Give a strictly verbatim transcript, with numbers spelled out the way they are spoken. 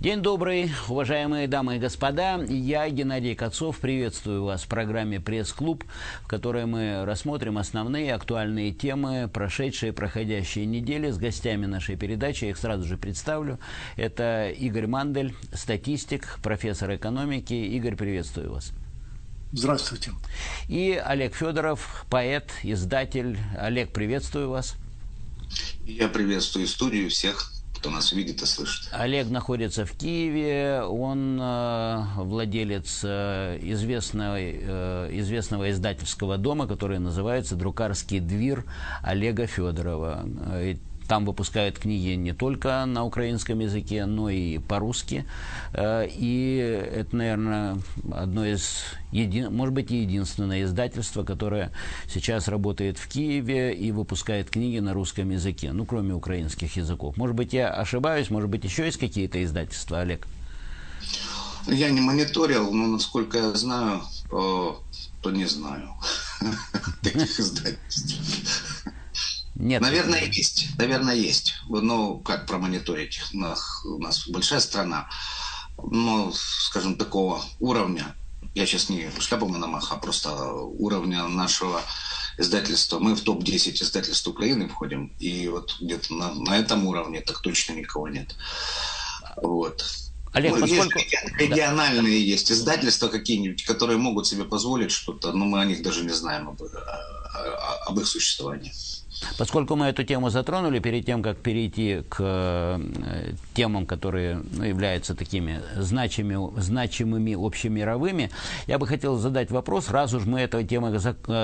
День добрый, уважаемые дамы и господа. Я, Геннадий Кацов, приветствую вас в программе «Пресс-клуб», в которой мы рассмотрим основные актуальные темы прошедшей и проходящей недели с гостями нашей передачи. Я их сразу же представлю. Это Игорь Мандель, статистик, профессор экономики. Игорь, приветствую вас. Здравствуйте. И Олег Федоров, поэт, издатель. Олег, приветствую вас. Я приветствую студию, всех, кто нас видит и слышит. Олег находится в Киеве, он э, владелец э, известного, э, известного издательского дома, который называется «Друкарский двир» Олега Федорова. Там выпускают книги не только на украинском языке, но и по-русски. И это, наверное, одно из, еди... может быть, и единственное издательство, которое сейчас работает в Киеве и выпускает книги на русском языке, ну, кроме украинских языков. Может быть, я ошибаюсь, может быть, еще есть какие-то издательства, Олег? Я не мониторил, но, насколько я знаю, то, то не знаю таких издательств. Нет. Наверное, есть. Наверное, есть. Но как промониторить? У нас, у нас большая страна. Но, скажем, такого уровня, я сейчас не шляпу Мономаха, а просто уровня нашего издательства. Мы в топ десять издательств Украины входим. И вот где-то на, на этом уровне так точно никого нет. Вот. Олег, ну, поскольку... Есть региональные да. есть издательства какие-нибудь, которые могут себе позволить что-то, но мы о них даже не знаем, об, об их существовании. Поскольку мы эту тему затронули, перед тем, как перейти к э, темам, которые ну, являются такими значимыми, значимыми общемировыми, я бы хотел задать вопрос, раз уж мы эту тему